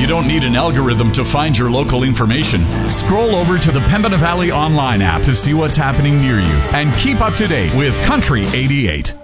You don't need an algorithm to find your local information. Scroll over to the Pembina Valley Online app to see what's happening near you and keep up to date with Country 88.